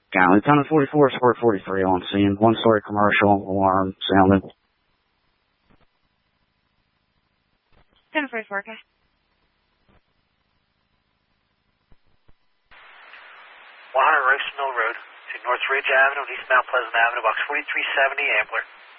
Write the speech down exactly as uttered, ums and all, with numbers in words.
Got Lieutenant forty-four, Square forty-three on scene. One-story commercial, alarm sounded. Lieutenant forty-four, okay. one hundred Rice Mill Road to North Ridge Avenue and East Mount Pleasant Avenue, box forty-three seventy, Ambler.